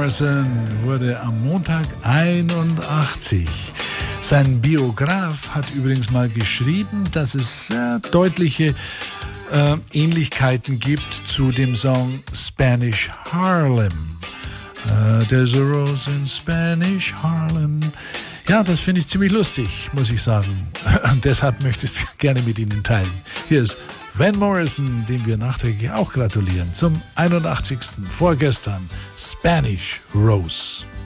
Morrison wurde am Montag 81. Sein Biograf hat übrigens mal geschrieben, dass es deutliche Ähnlichkeiten gibt zu dem Song Spanish Harlem. There's a rose in Spanish Harlem. Ja, das finde ich ziemlich lustig, muss ich sagen. Und deshalb möchte ich es gerne mit Ihnen teilen. Hier ist Van Morrison, dem wir nachträglich auch gratulieren, zum 81. vorgestern Spanish Rose.